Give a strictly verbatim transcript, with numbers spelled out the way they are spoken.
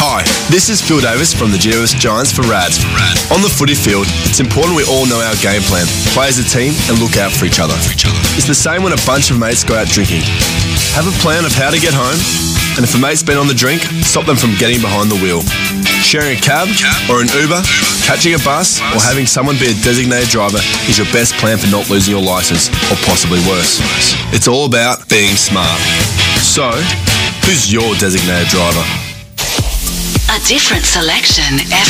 Hi, this is Phil Davis from the Geos Giants for RAD. On the footy field, it's important we all know our game plan, play as a team and look out for each other. It's the same when a bunch of mates go out drinking. Have a plan of how to get home, and if a mate's been on the drink, stop them from getting behind the wheel. Sharing a cab or an Uber, catching a bus or having someone be a designated driver is your best plan for not losing your licence, or possibly worse. It's all about being smart. So, who's your designated driver? A different selection every